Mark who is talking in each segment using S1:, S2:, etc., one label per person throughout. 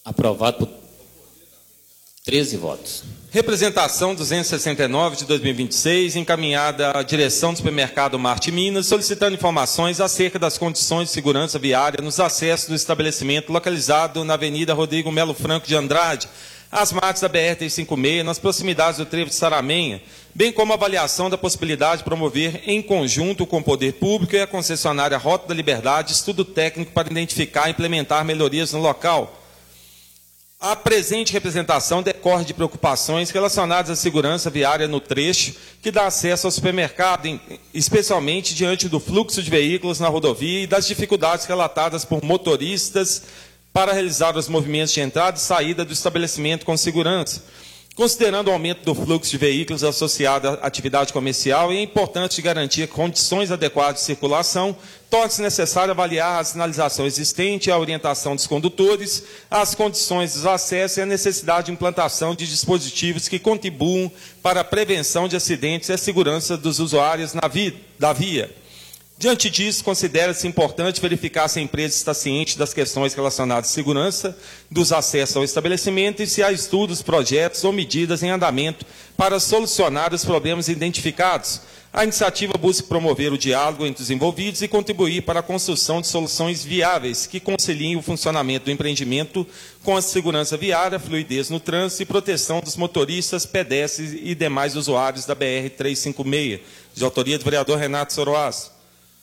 S1: Aprovado por 13 votos.
S2: Representação 269 de 2026, encaminhada à direção do supermercado Marte Minas, solicitando informações acerca das condições de segurança viária nos acessos do estabelecimento localizado na Avenida Rodrigo Melo Franco de Andrade, às margens da BR-356, nas proximidades do trevo de Saramenha, bem como avaliação da possibilidade de promover, em conjunto com o Poder Público e a concessionária Rota da Liberdade, estudo técnico para identificar e implementar melhorias no local. A presente representação decorre de preocupações relacionadas à segurança viária no trecho que dá acesso ao supermercado, especialmente diante do fluxo de veículos na rodovia e das dificuldades relatadas por motoristas para realizar os movimentos de entrada e saída do estabelecimento com segurança. Considerando o aumento do fluxo de veículos associado à atividade comercial, é importante garantir condições adequadas de circulação, torna-se necessário avaliar a sinalização existente, a orientação dos condutores, as condições dos acessos e a necessidade de implantação de dispositivos que contribuam para a prevenção de acidentes e a segurança dos usuários da via. Diante disso, considera-se importante verificar se a empresa está ciente das questões relacionadas à segurança dos acessos ao estabelecimento e se há estudos, projetos ou medidas em andamento para solucionar os problemas identificados. A iniciativa busca promover o diálogo entre os envolvidos e contribuir para a construção de soluções viáveis que conciliem o funcionamento do empreendimento com a segurança viária, fluidez no trânsito e proteção dos motoristas, pedestres e demais usuários da BR-356. De autoria do vereador Renato Soroaz.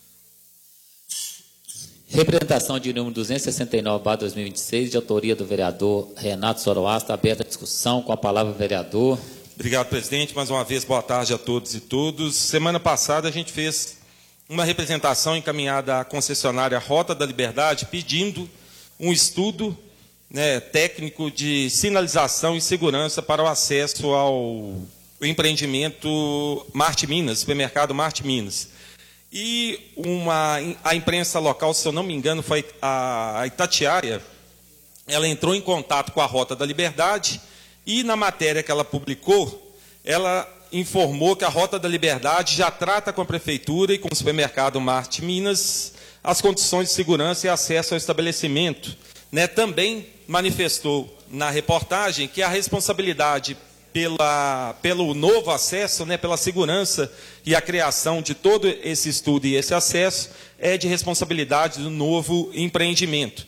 S1: Representação de número 269/2026, de autoria do vereador Renato Soroaz. Está aberta a discussão. Com a palavra o vereador.
S2: Obrigado, presidente. Mais uma vez, boa tarde a todos e todas. Semana passada, a gente fez uma representação encaminhada à concessionária Rota da Liberdade, pedindo um estudo técnico de sinalização e segurança para o acesso ao empreendimento Marte Minas, supermercado Marte Minas. E a imprensa local, se eu não me engano, foi a Itatiaia, ela entrou em contato com a Rota da Liberdade e, na matéria que ela publicou, ela informou que a Rota da Liberdade já trata com a Prefeitura e com o supermercado Marte Minas as condições de segurança e acesso ao estabelecimento. Também manifestou na reportagem que a responsabilidade pelo novo acesso, pela segurança e a criação de todo esse estudo e esse acesso, é de responsabilidade do novo empreendimento.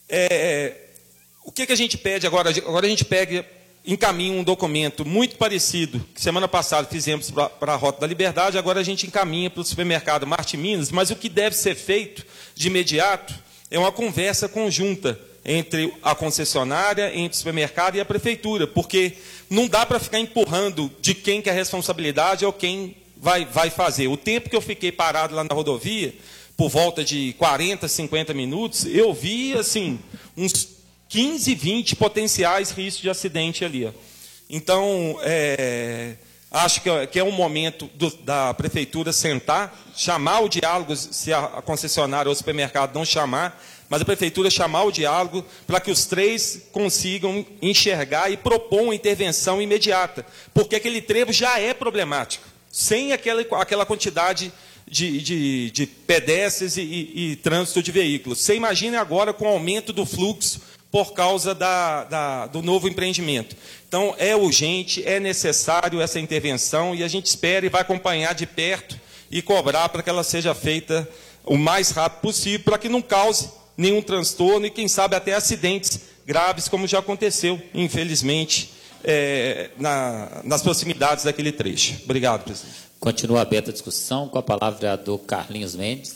S2: O que a gente pede agora? Agora a gente encaminha um documento muito parecido, que semana passada fizemos para a Rota da Liberdade, agora a gente encaminha para o supermercado Marte Minas, mas o que deve ser feito de imediato é uma conversa conjunta entre a concessionária, entre o supermercado e a prefeitura, porque não dá para ficar empurrando de quem que é a responsabilidade ou quem vai fazer. O tempo que eu fiquei parado lá na rodovia, por volta de 40, 50 minutos, eu vi assim, uns 15, 20 potenciais riscos de acidente ali. Então, acho que é um momento da prefeitura sentar, chamar o diálogo, se a concessionária ou o supermercado não chamar, mas a prefeitura chamar o diálogo para que os três consigam enxergar e propor uma intervenção imediata, porque aquele trevo já é problemático, sem aquela quantidade de pedestres e trânsito de veículos. Você imagina agora com o aumento do fluxo por causa do novo empreendimento. Então, é urgente, é necessário essa intervenção e a gente espera e vai acompanhar de perto e cobrar para que ela seja feita o mais rápido possível, para que não cause nenhum transtorno e, quem sabe, até acidentes graves, como já aconteceu, infelizmente, nas proximidades daquele trecho. Obrigado, presidente.
S1: Continua aberta a discussão. Com a palavra o vereador Carlinhos Mendes.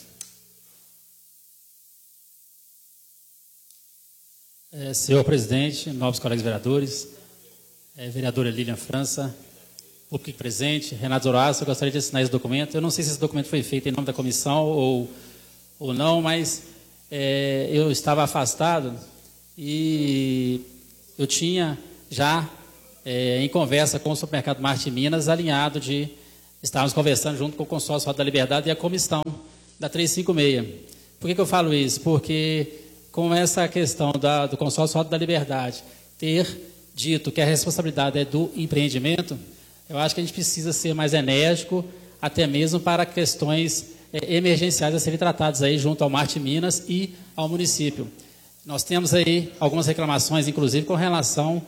S3: Senhor presidente, nobres colegas vereadores, vereadora Lilian França, público presente, Renato Soroaz, eu gostaria de assinar esse documento. Eu não sei se esse documento foi feito em nome da comissão ou não, mas eu estava afastado e eu tinha já, em conversa com o supermercado Marte Minas, alinhado de estarmos conversando junto com o consórcio Rota da Liberdade e a comissão da 356. Por que eu falo isso? Porque com essa questão do consórcio Rota da Liberdade ter dito que a responsabilidade é do empreendimento, eu acho que a gente precisa ser mais enérgico, até mesmo para questões emergenciais a serem tratadas aí junto ao Marte Minas e ao município. Nós temos aí algumas reclamações, inclusive, com relação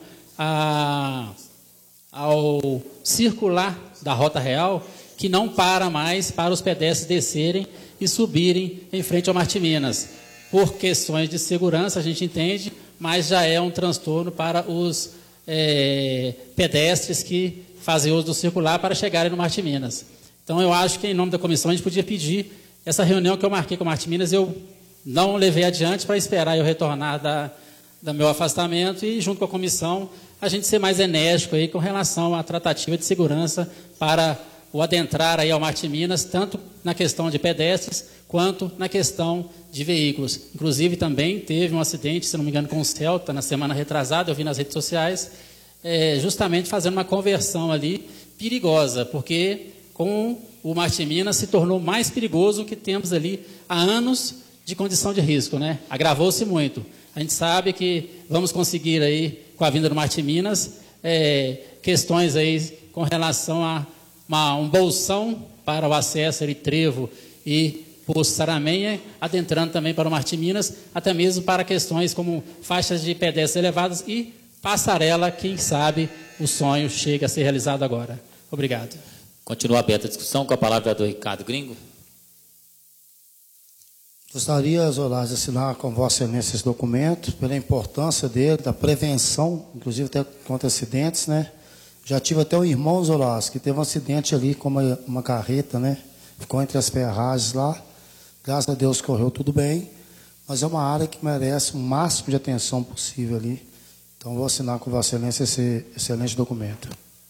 S3: ao circular da Rota Real, que não para mais para os pedestres descerem e subirem em frente ao Marte Minas. Por questões de segurança, a gente entende, mas já é um transtorno para os pedestres que fazem uso do circular para chegarem no Marte Minas. Então, eu acho que, em nome da comissão, a gente podia pedir essa reunião que eu marquei com o Marte Minas, eu não levei adiante para esperar eu retornar do meu afastamento e, junto com a comissão, a gente ser mais enérgico aí com relação à tratativa de segurança para o adentrar aí ao Marte Minas, tanto na questão de pedestres, quanto na questão de veículos. Inclusive, também teve um acidente, se não me engano, com o Celta, na semana retrasada, eu vi nas redes sociais, justamente fazendo uma conversão ali perigosa, porque com o Marte Minas se tornou mais perigoso o que temos ali há anos de condição de risco, né? Agravou-se muito. A gente sabe que vamos conseguir aí, com a vinda do Marte Minas, questões aí com relação a um bolsão para o acesso ali, Trevo e Poço Saramenha, adentrando também para o Marte Minas, até mesmo para questões como faixas de pedestres elevadas e passarela, quem sabe o sonho chega a ser realizado agora. Obrigado.
S1: Continua aberta a discussão, com a palavra do Ricardo Gringo.
S4: Gostaria, Zoraz, de assinar com Vossa Excelência esse documento, pela importância dele, da prevenção, inclusive até contra acidentes, né? Já tive até um irmão, Zoraz, que teve um acidente ali com uma carreta, né? Ficou entre as ferragens lá. Graças a Deus correu tudo bem, mas é uma área que merece o máximo de atenção possível ali. Então, vou assinar com Vossa Excelência esse excelente documento.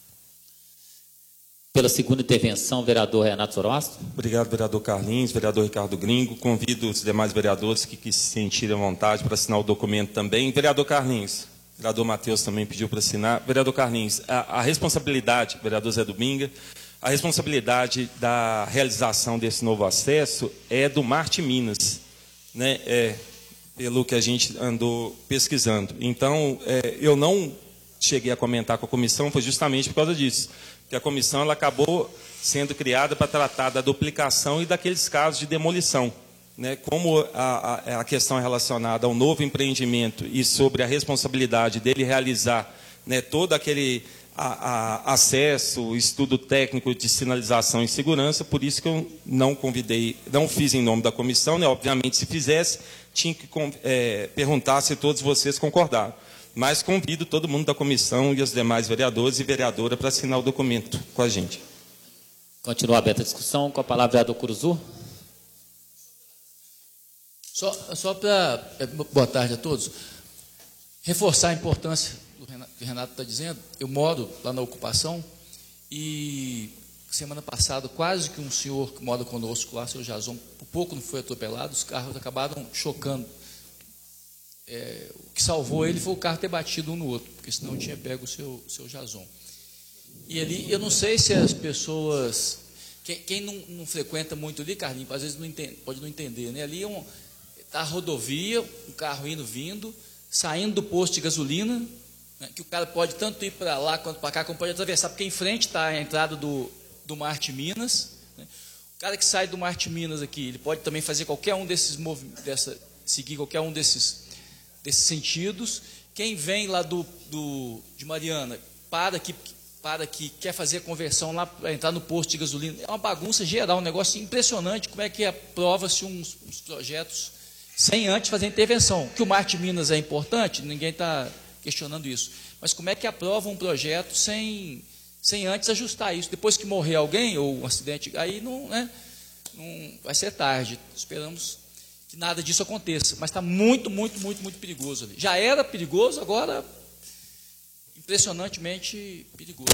S1: Pela segunda intervenção, vereador Renato Zoroastro.
S2: Obrigado, vereador Carlinhos, vereador Ricardo Gringo. Convido os demais vereadores que se sentirem à vontade para assinar o documento também. Vereador Carlinhos, vereador Matheus também pediu para assinar. Vereador Carlinhos, a responsabilidade, vereador Zé do Binga, a responsabilidade da realização desse novo acesso é do Marte Minas, né? Pelo que a gente andou pesquisando. Então, eu não cheguei a comentar com a comissão, foi justamente por causa disso. Que a comissão ela acabou sendo criada para tratar da duplicação e daqueles casos de demolição, né? Como a questão é relacionada ao novo empreendimento e sobre a responsabilidade dele realizar, né, todo aquele acesso, estudo técnico de sinalização e segurança, por isso que eu não convidei, não fiz em nome da comissão, né? Obviamente, se fizesse, tinha que perguntar se todos vocês concordaram. Mas convido todo mundo da comissão e os demais vereadores e vereadora para assinar o documento com a gente.
S1: Continua aberta a discussão, com a palavra o vereador Curuzu.
S5: Só para... Boa tarde a todos. Reforçar a importância do que o Renato está dizendo. Eu moro lá na ocupação e semana passada quase que um senhor que mora conosco lá, seu Jason, por pouco não foi atropelado, os carros acabaram chocando. O que salvou ele foi o carro ter batido um no outro, porque senão tinha pego o seu Jason. E ali, eu não sei se as pessoas... Quem não frequenta muito ali, Carlinhos, às vezes pode não entender, né? Ali está a rodovia, um carro indo, vindo, saindo do posto de gasolina, né, que o cara pode tanto ir para lá quanto para cá, como pode atravessar, porque em frente está a entrada do Marte Minas. Né? O cara que sai do Marte Minas aqui, ele pode também fazer qualquer um desses movimentos, seguir qualquer um desses sentidos. Quem vem lá de Mariana, para que quer fazer a conversão lá para entrar no posto de gasolina, é uma bagunça geral, um negócio impressionante, como é que aprova-se uns projetos sem antes fazer intervenção. Que o Marte Minas é importante, ninguém está questionando isso, mas como é que aprova um projeto sem antes ajustar isso? Depois que morrer alguém, ou um acidente, aí não vai ser tarde. Esperamos que nada disso aconteça, mas está muito, muito, muito, muito perigoso ali. Já era perigoso, agora impressionantemente perigoso.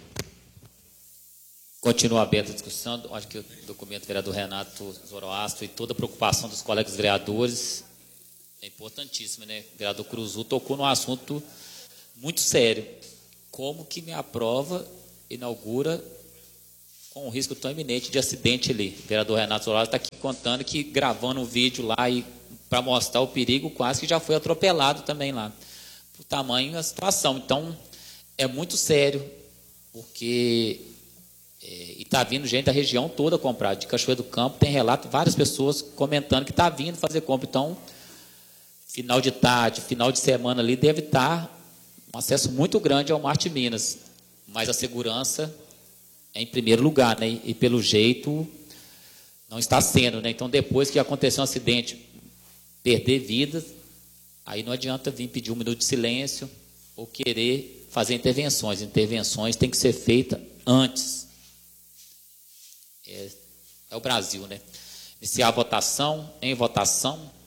S1: Continua aberta a discussão. Acho que o documento do vereador Renato Zoroastro e toda a preocupação dos colegas vereadores é importantíssima, né? O vereador Curuzu tocou num assunto muito sério. Como que me aprova, inaugura com um risco tão iminente de acidente ali? O vereador Renato Zoroastro está aqui contando que gravando um vídeo lá e para mostrar o perigo, quase que já foi atropelado também lá. Por tamanho da situação. Então, é muito sério, porque e está vindo gente da região toda comprar. De Cachoeira do Campo, tem relato, várias pessoas comentando que está vindo fazer compra. Então, final de tarde, final de semana ali, deve estar um acesso muito grande ao Marte Minas. Mas a segurança é em primeiro lugar, né? E pelo jeito não está sendo, né? Então, depois que aconteceu um acidente, perder vidas, aí não adianta vir pedir 1 minuto de silêncio ou querer fazer intervenções. Intervenções têm que ser feitas antes. É o Brasil, né? Iniciar a votação. Em votação.